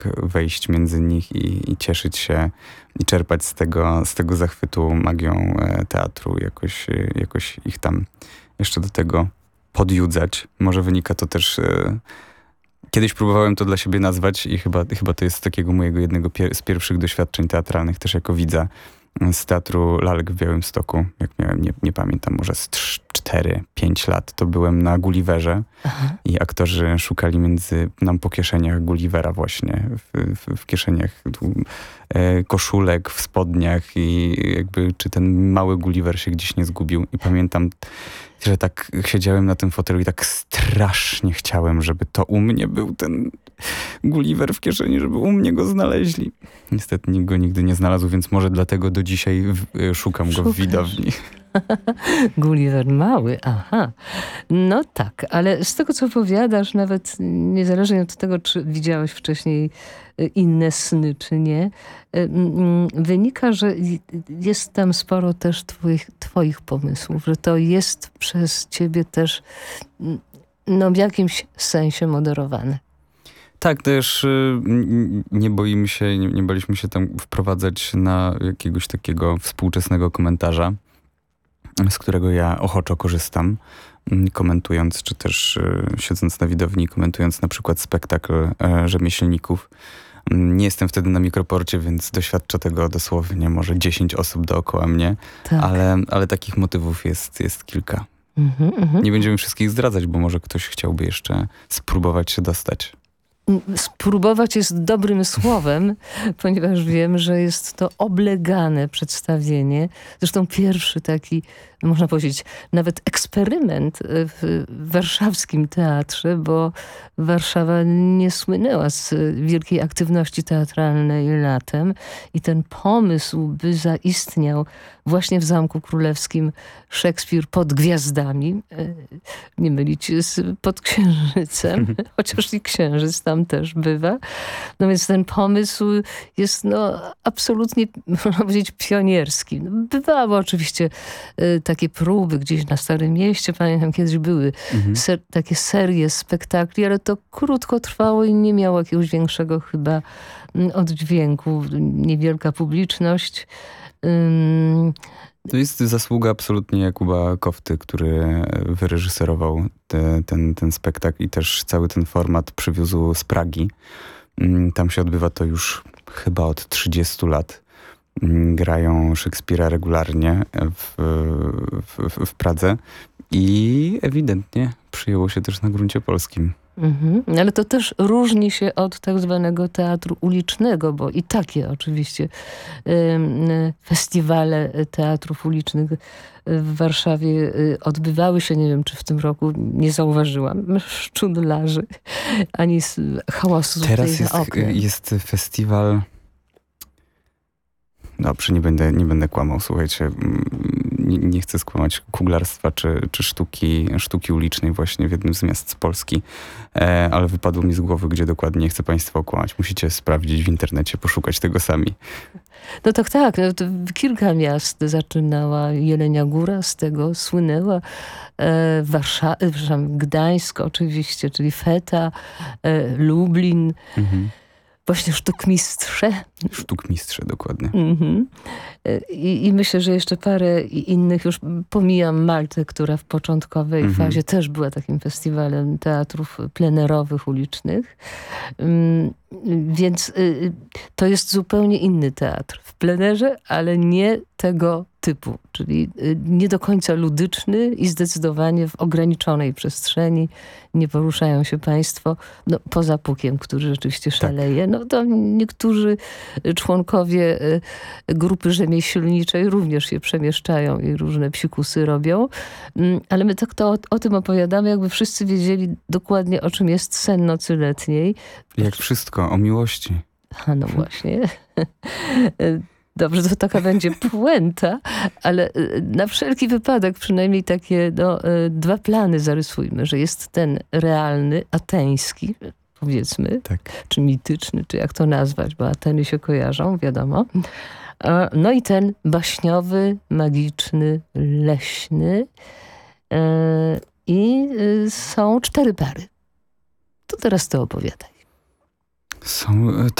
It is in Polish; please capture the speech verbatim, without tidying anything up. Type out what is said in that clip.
wejść między nich i, i cieszyć się i czerpać z tego, z tego zachwytu magią teatru, jakoś, jakoś ich tam jeszcze do tego podjudzać. Może wynika to też... Kiedyś próbowałem to dla siebie nazwać i chyba, chyba to jest z takiego mojego jednego pier- z pierwszych doświadczeń teatralnych, też jako widza, z Teatru Lalek w Białymstoku. Jak miałem, nie, nie pamiętam, może z cztery pięć lat, to byłem na Gulliverze. Aha. I aktorzy szukali między nam po kieszeniach Gullivera właśnie. W, w, w kieszeniach tu, e, koszulek, w spodniach i jakby czy ten mały Gulliver się gdzieś nie zgubił. I pamiętam, że tak siedziałem na tym fotelu i tak strasznie chciałem, żeby to u mnie był ten Gulliver w kieszeni, żeby u mnie go znaleźli. Niestety nikt go nigdy nie znalazł, więc może dlatego do dzisiaj w, szukam go Szukasz. w widowni. Gulliver mały, aha. No tak, ale z tego, co opowiadasz, nawet niezależnie od tego, czy widziałeś wcześniej inne sny, czy nie, wynika, że jest tam sporo też twoich, twoich pomysłów, że to jest przez ciebie też no, w jakimś sensie moderowane. Tak, też nie boimy się, nie, nie baliśmy się tam wprowadzać na jakiegoś takiego współczesnego komentarza, z którego ja ochoczo korzystam, komentując, czy też siedząc na widowni, komentując na przykład spektakl Rzemieślników. Nie jestem wtedy na mikroporcie, więc doświadczę tego dosłownie może dziesięć osób dookoła mnie, tak. ale, ale takich motywów jest, jest kilka. Mm-hmm, mm-hmm. Nie będziemy wszystkich zdradzać, bo może ktoś chciałby jeszcze spróbować się dostać. Spróbować jest dobrym słowem, ponieważ wiem, że jest to oblegane przedstawienie. Zresztą pierwszy taki, można powiedzieć, nawet eksperyment w warszawskim teatrze, bo Warszawa nie słynęła z wielkiej aktywności teatralnej latem i ten pomysł, by zaistniał właśnie w Zamku Królewskim Szekspir pod gwiazdami, nie mylić z pod księżycem, chociaż i księżyc tam też bywa. No więc ten pomysł jest no absolutnie, można powiedzieć, pionierski. No, bywały oczywiście y, takie próby gdzieś na Starym Mieście, pamiętam kiedyś były mhm. ser, takie serie spektakli, ale to krótko trwało i nie miało jakiegoś większego chyba y, oddźwięku. Niewielka publiczność. Ym, To jest zasługa absolutnie Jakuba Kofty, który wyreżyserował te, ten, ten spektakl i też cały ten format przywiózł z Pragi. Tam się odbywa to już chyba od trzydziestu lat. Grają Szekspira regularnie w, w, w Pradze i ewidentnie przyjęło się też na gruncie polskim. Mhm. Ale to też różni się od tak zwanego teatru ulicznego, bo i takie oczywiście y, festiwale teatrów ulicznych w Warszawie y, odbywały się. Nie wiem, czy w tym roku nie zauważyłam szczudlarzy, ani hałasu Teraz jest, jest festiwal... Dobrze, nie będę, nie będę kłamał, słuchajcie. Nie, nie chcę skłamać kuglarstwa czy, czy sztuki, sztuki ulicznej właśnie w jednym z miast z Polski, e, ale wypadło mi z głowy, gdzie dokładnie, nie chcę państwa okłamać. Musicie sprawdzić w internecie, poszukać tego sami. No tak, tak. No to kilka miast zaczynała. Jelenia Góra z tego słynęła. E, Warszawa, Gdańsk oczywiście, czyli Feta, e, Lublin. Mhm. Właśnie sztukmistrze. Sztukmistrze, dokładnie. Mm-hmm. I, I myślę, że jeszcze parę innych, już pomijam Maltę, która w początkowej mm-hmm. fazie też była takim festiwalem teatrów plenerowych, ulicznych. Um, więc y, to jest zupełnie inny teatr w plenerze, ale nie tego typu, czyli y, nie do końca ludyczny i zdecydowanie w ograniczonej przestrzeni. Nie poruszają się państwo, no, poza Pukiem, który rzeczywiście szaleje. Tak. No to niektórzy członkowie y, grupy rzemieślniczej również się przemieszczają i różne psikusy robią. Y, ale my tak to o, o tym opowiadamy, jakby wszyscy wiedzieli dokładnie, o czym jest sen nocy letniej. Jak wszystko, o miłości. A no właśnie. Dobrze, to taka będzie puenta, ale na wszelki wypadek przynajmniej takie no, dwa plany zarysujmy, że jest ten realny, ateński, powiedzmy, tak. czy mityczny, czy jak to nazwać, bo Ateny się kojarzą, wiadomo. No i ten baśniowy, magiczny, leśny i są cztery pary. To teraz to opowiadaj. Są,